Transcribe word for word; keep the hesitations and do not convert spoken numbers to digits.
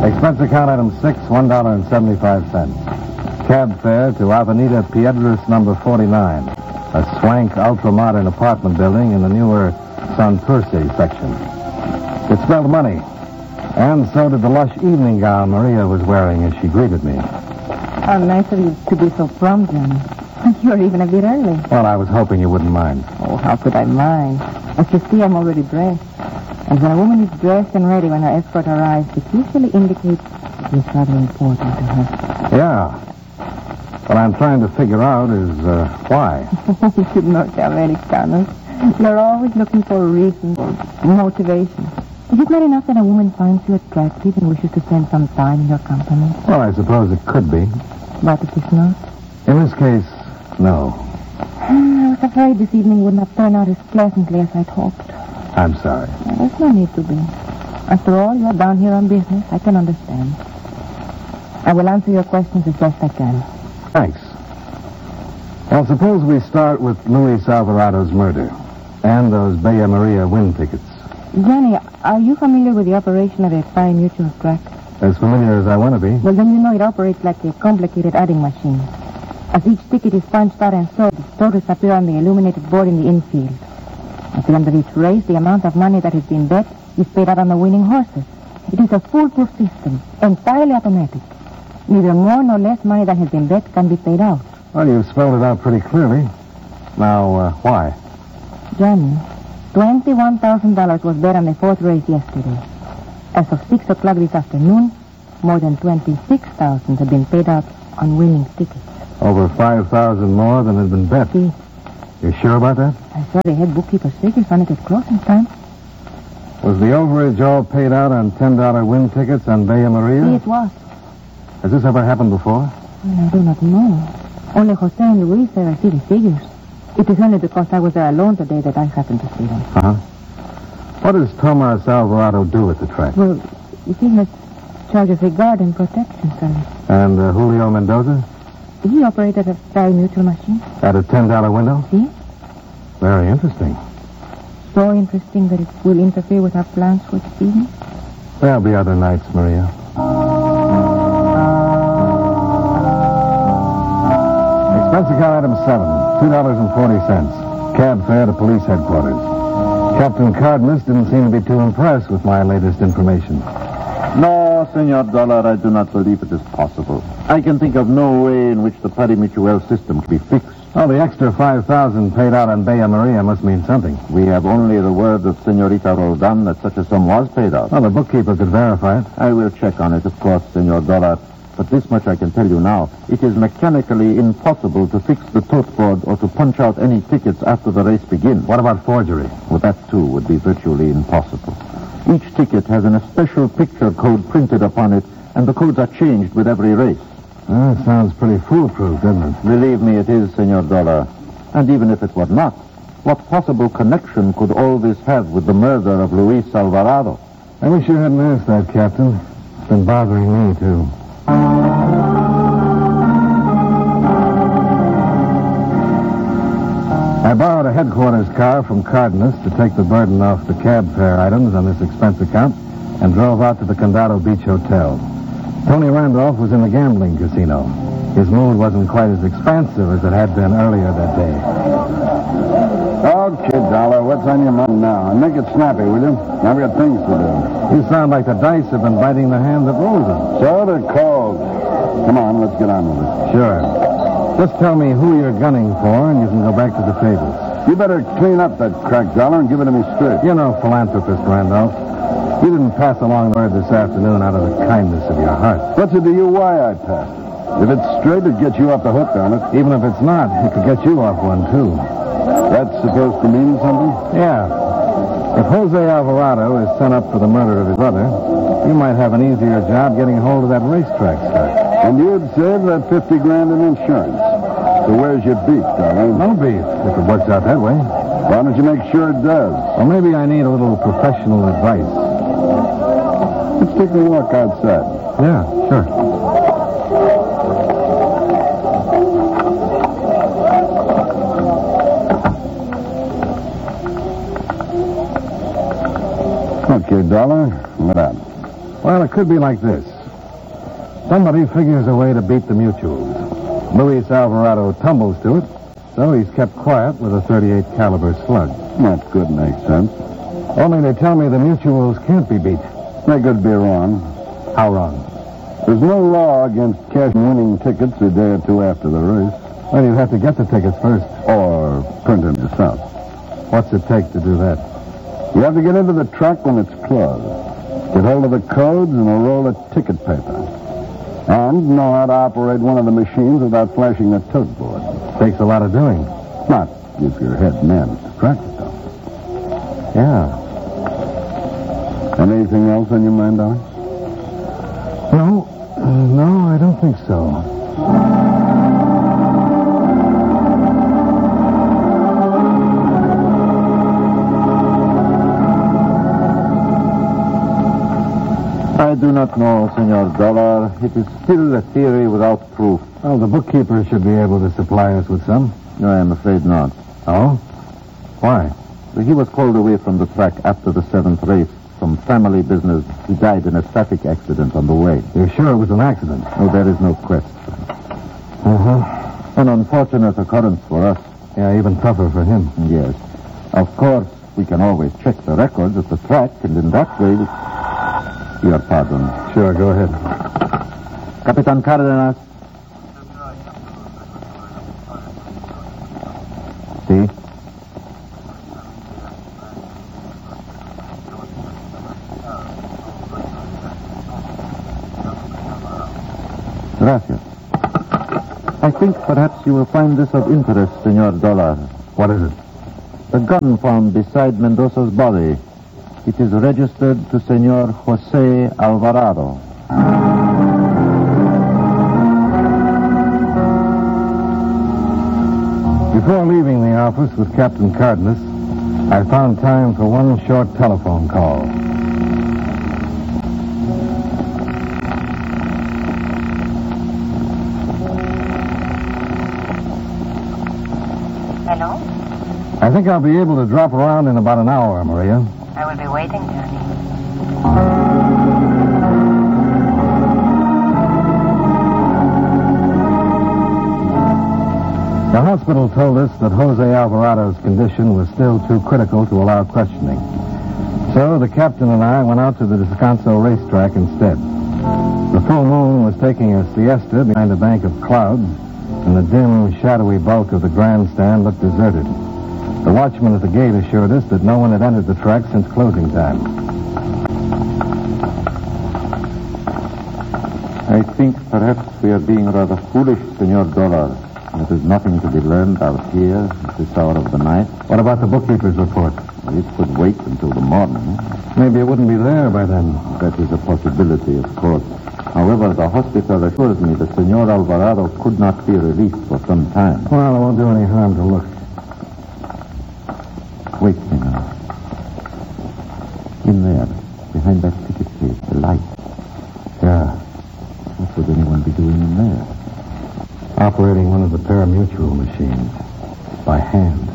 Expense account item six, one dollar and seventy-five cents. Cab fare to Avenida Piedras number forty-nine, a swank, ultra-modern apartment building in the newer Santurce section. It spelled money, and so did the lush evening gown Maria was wearing as she greeted me. How nice of you to be so prompt, Johnny. You're even a bit early. Well, I was hoping you wouldn't mind. Oh, how could I mind? As you see, I'm already dressed. And when a woman is dressed and ready when her escort arrives, it usually indicates it is rather important to her. Yeah. What I'm trying to figure out is uh, why. You should know, Americanos. You're always looking for a reason, motivation. Is it not enough that a woman finds you attractive and wishes to spend some time in your company? Well, I suppose it could be. But it is not? In this case, no. I was afraid this evening would not turn out as pleasantly as I'd hoped. I'm sorry. There's no need to be. After all, you're down here on business. I can understand. I will answer your questions as best I can. Thanks. Well, suppose we start with Luis Alvarado's murder and those Bella Maria win tickets. Johnny, are you familiar with the operation of a Phi Mutual track? As familiar as I want to be. Well, then you know it operates like a complicated adding machine. As each ticket is punched out and sold, the totals appear on the illuminated board in the infield. At the end of each race, the amount of money that has been bet is paid out on the winning horses. It is a foolproof system, entirely automatic. Neither more nor less money than has been bet can be paid out. Well, you've spelled it out pretty clearly. Now, uh, why? Johnny, twenty-one thousand dollars was bet on the fourth race yesterday. As of six o'clock this afternoon, more than twenty-six thousand dollars have been paid out on winning tickets. Over five thousand dollars more than had been bet. See? You sure about that? I saw the head bookkeeper's figures on it at closing time. Was the overage all paid out on ten dollar win tickets on Bella Maria? See, it was. Has this ever happened before? Well, I do not know. Only Jose and Luis ever see the figures. It is only because I was there alone today that I happened to see them. Uh-huh. What does Tomas Alvarado do at the track? Well, he has charge of the guard and protection service. And uh, Julio Mendoza? He operated a Phi Mutual machine. At a ten dollar window? See? Very interesting. So interesting that it will interfere with our plans for this evening? There'll be other nights, Maria. Expense account item seven, two dollars and forty cents. Cab fare to police headquarters. Captain Cardenas didn't seem to be too impressed with my latest information. No, Senor Dollar, I do not believe it is possible. I can think of no way in which the Pari Mutuel system can be fixed. Oh, the extra five thousand dollars paid out on Bella Maria must mean something. We have only the word of Senorita Roldan that such a sum was paid out. Well, the bookkeeper could verify it. I will check on it, of course, Senor Dollar. But this much I can tell you now. It is mechanically impossible to fix the tote board or to punch out any tickets after the race begins. What about forgery? Well, that, too, would be virtually impossible. Each ticket has an, a special picture code printed upon it, and the codes are changed with every race. Well, that sounds pretty foolproof, doesn't it? Believe me, it is, Senor Dollar. And even if it were not, what possible connection could all this have with the murder of Luis Alvarado? I wish you hadn't asked that, Captain. It's been bothering me, too. I borrowed a headquarters car from Cardenas to take the burden off the cab fare items on this expense account and drove out to the Condado Beach Hotel. Tony Randolph was in the gambling casino. His mood wasn't quite as expansive as it had been earlier that day. Okay, Dollar, what's on your mind now? And make it snappy, will you? I've got things to do. You sound like the dice have been biting the hand that rolls them. So they're called. Come on, let's get on with it. Sure. Just tell me who you're gunning for, and you can go back to the tables. You better clean up that crack, Dollar, and give it to me straight. You're no philanthropist, Randolph. You didn't pass along the word this afternoon out of the kindness of your heart. What's it to you why I passed it? If it's straight, it gets you off the hook on it. Even if it's not, it could get you off one, too. That's supposed to mean something? Yeah. If Jose Alvarado is sent up for the murder of his brother, you might have an easier job getting hold of that racetrack stock. And you'd save that fifty grand in insurance. So where's your beef, darling? No beef, if it works out that way. Why don't you make sure it does? Well, maybe I need a little professional advice. Let's take a walk outside. Yeah, sure. Okay, Dollar, let out. Well, it could be like this. Somebody figures a way to beat the mutuals. Luis Alvarado tumbles to it, so he's kept quiet with a thirty-eight caliber slug. That could make sense. Only they tell me the mutuals can't be beat. They could be wrong. How wrong? There's no law against cashing winning tickets a day or two after the race. Well, you have to get the tickets first. Or print them yourself. What's it take to do that? You have to get into the track when it's closed. Get hold of the codes and a roll of ticket paper. And know how to operate one of the machines without flashing the tote board. Takes a lot of doing. Not if your head man to practice, though. Yeah. Anything else on your mind, Dolly? No. Uh, no, I don't think so. I do not know, Senor Dollar. It is still a theory without proof. Well, the bookkeeper should be able to supply us with some. No, I am afraid not. Oh? Why? He was called away from the track after the seventh race. Some family business. He died in a traffic accident on the way. You're sure it was an accident? Oh, there is no question. Uh-huh. An unfortunate occurrence for us. Yeah, even tougher for him. Yes. Of course, we can always check the records at the track, and in that way... We... Your pardon. Sure, go ahead. Capitan Cardenas. See? Gracias. I think perhaps you will find this of interest, Senor Dollar. What is it? The gun found beside Mendoza's body. It is registered to Senor Jose Alvarado. Before leaving the office with Captain Cardenas, I found time for one short telephone call. Hello? I think I'll be able to drop around in about an hour, Maria. I will be waiting, Johnny. The hospital told us that Jose Alvarado's condition was still too critical to allow questioning. So the captain and I went out to the Descanso racetrack instead. The full moon was taking a siesta behind a bank of clouds, and the dim, shadowy bulk of the grandstand looked deserted. The watchman at the gate assured us that no one had entered the track since closing time. I think perhaps we are being rather foolish, Senor Dollar. There is nothing to be learned out here at this hour of the night. What about the bookkeeper's report? It could wait until the morning. Maybe it wouldn't be there by then. That is a possibility, of course. However, the hospital assures me that Senor Alvarado could not be released for some time. Well, it won't do any harm to look. Wait, Senor. In there, behind that ticket case, the light. Yeah. What would anyone be doing in there? Operating one of the parimutuel machines. By hand.